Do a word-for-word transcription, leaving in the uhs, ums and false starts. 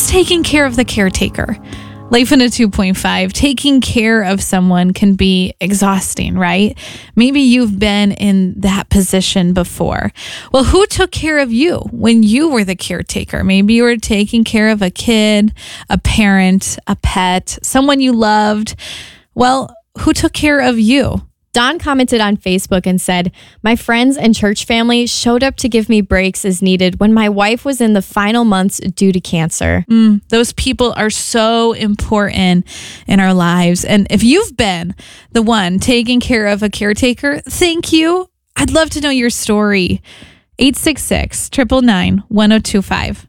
who's taking care of the caretaker? Life in a two point five, taking care of someone can be exhausting, right? Maybe you've been in that position before. Well, who took care of you when you were the caretaker? Maybe you were taking care of a kid, a parent, a pet, someone you loved. Well, who took care of you? Don commented on Facebook and said, "My friends and church family showed up to give me breaks as needed when my wife was in the final months due to cancer." Mm, those people are so important in our lives. And if you've been the one taking care of a caretaker, thank you. I'd love to know your story. eight six six, nine nine nine, one oh two five.